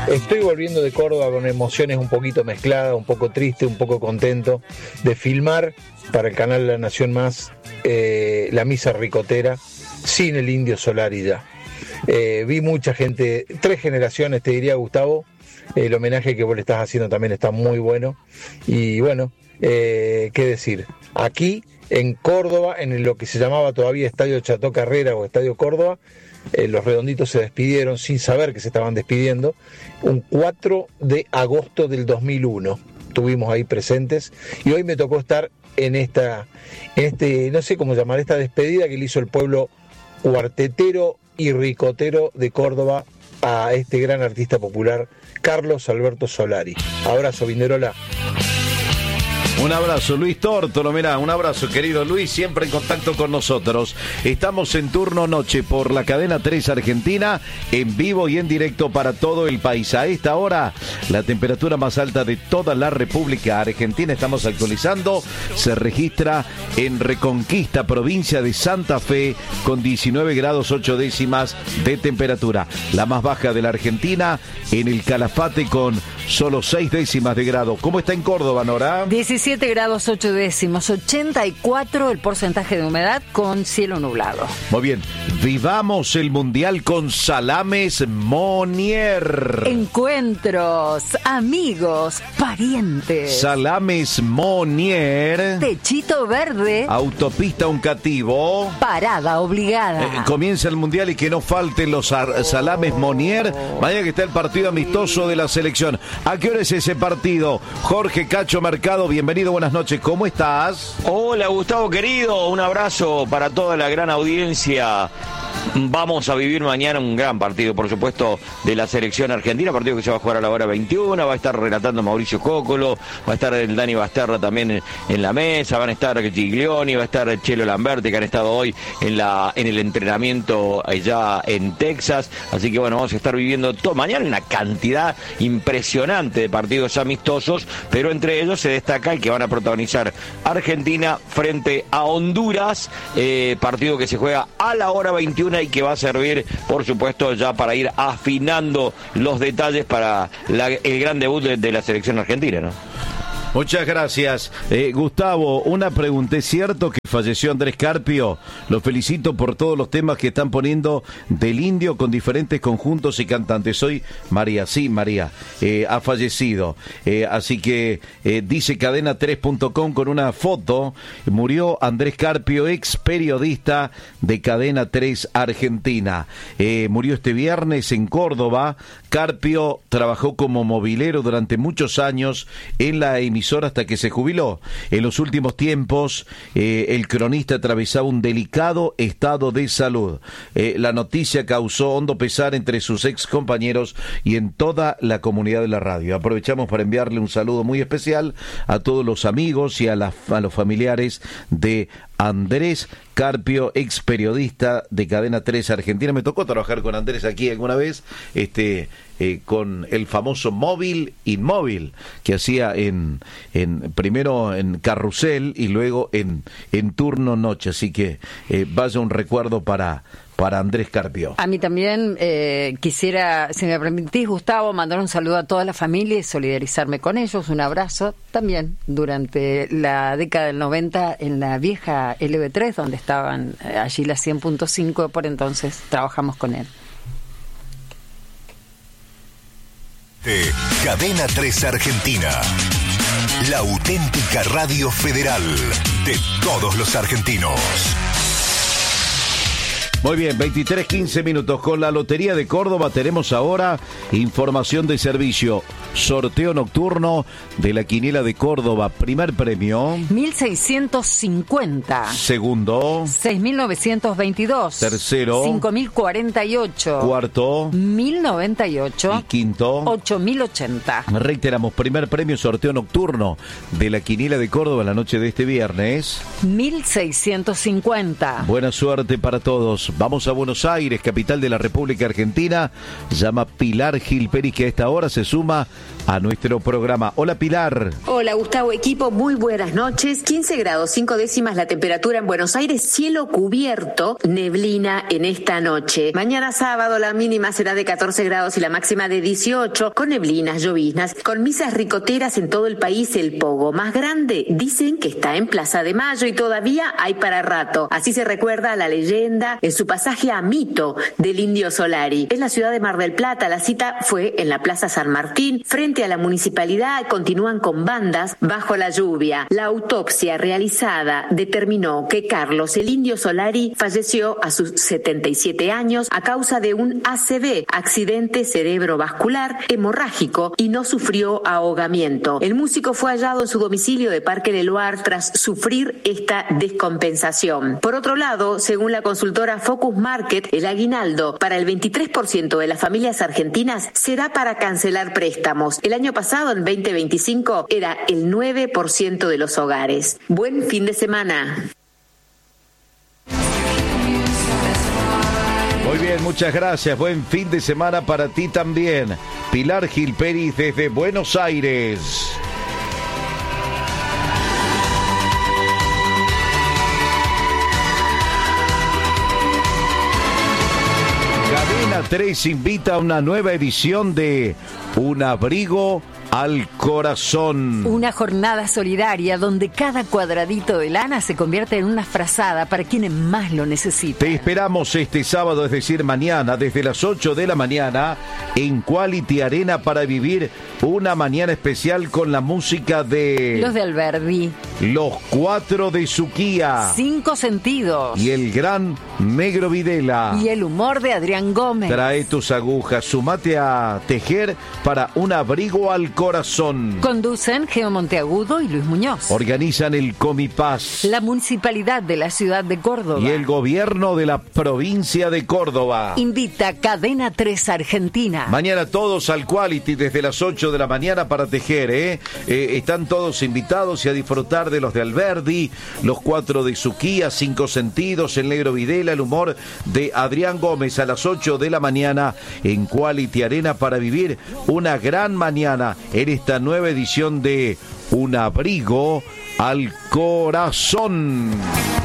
Estoy volviendo de Córdoba con emociones un poquito mezcladas, un poco triste, un poco contento de filmar para el canal La Nación Más la misa ricotera sin el Indio Solari ya. Vi mucha gente, 3 generaciones te diría, Gustavo. El homenaje que vos le estás haciendo también está muy bueno. Y bueno, qué decir, aquí en Córdoba, en lo que se llamaba todavía Estadio Chato Carrera o Estadio Córdoba, los redonditos se despidieron sin saber que se estaban despidiendo, un 4 de agosto del 2001. Estuvimos ahí presentes y hoy me tocó estar en este, no sé cómo llamar, esta despedida que le hizo el pueblo cuartetero y ricotero de Córdoba a este gran artista popular, Carlos Alberto Solari. Abrazo, Vinderola. Un abrazo, Luis Tórtolo, mirá, un abrazo, querido Luis, siempre en contacto con nosotros. Estamos en turno noche por la cadena 3 Argentina, en vivo y en directo para todo el país. A esta hora, la temperatura más alta de toda la República Argentina, estamos actualizando, se registra en Reconquista, provincia de Santa Fe, con 19 grados 8 décimas de temperatura. La más baja de la Argentina, en el Calafate, con solo 6 décimas de grado. ¿Cómo está en Córdoba, Nora? 17 grados 8 décimos, 84 el porcentaje de humedad con cielo nublado. Muy bien, vivamos el Mundial con Salames Monier. Encuentros, amigos, parientes. Salames Monier. Techito verde. Autopista Uncativo. Parada obligada. Comienza el Mundial y que no falten los Salames Monier. Mañana que está el partido amistoso de la selección. ¿A qué hora es ese partido? Jorge Cacho Mercado, bienvenido, buenas noches, ¿cómo estás? Hola Gustavo querido, un abrazo para toda la gran audiencia. Vamos a vivir mañana un gran partido, por supuesto, de la selección argentina, partido que se va a jugar a la hora 21, va a estar relatando Mauricio Cócolo, va a estar el Dani Basterra también en la mesa, van a estar Giglioni, va a estar Chelo Lamberti, que han estado hoy en el entrenamiento allá en Texas, así que bueno, vamos a estar viviendo mañana una cantidad impresionante de partidos amistosos, pero entre ellos se destaca el que van a protagonizar Argentina frente a Honduras, partido que se juega a la hora 21 y que va a servir, por supuesto, ya para ir afinando los detalles para el gran debut de la selección argentina, ¿no? Muchas gracias. Gustavo, una pregunta. ¿Es cierto que falleció Andrés Carpio? Lo felicito por todos los temas que están poniendo del Indio con diferentes conjuntos y cantantes. Soy María, sí, María, ha fallecido. Así que dice cadena3.com con una foto, murió Andrés Carpio, ex periodista de Cadena 3 Argentina. Murió este viernes en Córdoba. Carpio trabajó como movilero durante muchos años en la emisora hasta que se jubiló. En los últimos tiempos, el cronista atravesaba un delicado estado de salud. La noticia causó hondo pesar entre sus ex compañeros y en toda la comunidad de la radio. Aprovechamos para enviarle un saludo muy especial a todos los amigos y a los familiares de Andrés Carpio, ex periodista de Cadena 3 Argentina. Me tocó trabajar con Andrés aquí alguna vez, con el famoso móvil inmóvil que hacía primero en Carrusel y luego en turno noche. Así que vaya un recuerdo para Andrés Carpio. A mí también quisiera, si me permitís, Gustavo, mandar un saludo a toda la familia y solidarizarme con ellos. Un abrazo también durante la década del 90 en la vieja LB3, donde estaban allí la 100.5, por entonces trabajamos con él. Cadena 3 Argentina, la auténtica radio federal de todos los argentinos. Muy bien, 23:15 minutos. Con la Lotería de Córdoba tenemos ahora información de servicio. Sorteo nocturno de la Quiniela de Córdoba. Primer premio 1.650. Segundo 6.922. Tercero 5.048. Cuarto 1.098. Y quinto 8.080. Reiteramos, primer premio sorteo nocturno de la Quiniela de Córdoba la noche de este viernes. 1.650. Buena suerte para todos. Unidos. Vamos a Buenos Aires, capital de la República Argentina. Llama Pilar Gilperi, que a esta hora se suma a nuestro programa. Hola, Pilar. Hola, Gustavo, equipo, muy buenas noches. 15 grados 5 décimas la temperatura en Buenos Aires, cielo cubierto, neblina en esta noche. Mañana sábado la mínima será de 14 grados y la máxima de 18, con neblinas, lloviznas, con misas ricoteras en todo el país. El pogo más grande dicen que está en Plaza de Mayo y todavía hay para rato. Así se recuerda la leyenda en su pasaje a Mito del Indio Solari. En la ciudad de Mar del Plata la cita fue en la Plaza San Martín, frente a la municipalidad. Continúan con bandas bajo la lluvia. La autopsia realizada determinó que Carlos el Indio Solari falleció a sus 77 años a causa de un ACV, accidente cerebrovascular hemorrágico, y no sufrió ahogamiento. El músico fue hallado en su domicilio de Parque del Loire tras sufrir esta descompensación. Por otro lado, según la consultora Focus Market, el aguinaldo para el 23% de las familias argentinas será para cancelar préstamos. El año pasado, en 2025, era el 9% de los hogares. Buen fin de semana. Muy bien, muchas gracias. Buen fin de semana para ti también. Pilar Gilperi desde Buenos Aires. Cadena 3 invita a una nueva edición de Un Abrigo al Corazón. Una jornada solidaria donde cada cuadradito de lana se convierte en una frazada para quienes más lo necesitan. Te esperamos este sábado, es decir, mañana, desde las 8 de la mañana, en Quality Arena, para vivir una mañana especial con la música de... Los de Alberdi. Los Cuatro de Suquía. 5 Sentidos. Y el gran Negro Videla. Y el humor de Adrián Gómez. Trae tus agujas, sumate a tejer para un abrigo al corazón. Conducen Geo Monteagudo y Luis Muñoz. Organizan el Comipaz, la Municipalidad de la Ciudad de Córdoba y el Gobierno de la Provincia de Córdoba. Invita Cadena 3 Argentina. Mañana todos al Quality desde las 8 de la mañana para tejer, están todos invitados y a disfrutar de los de Alberdi, los Cuatro de Suquía, 5 Sentidos, el Negro Videla, el humor de Adrián Gómez, a las 8 de la mañana en Quality Arena, para vivir una gran mañana en esta nueva edición de Un Abrigo al Corazón.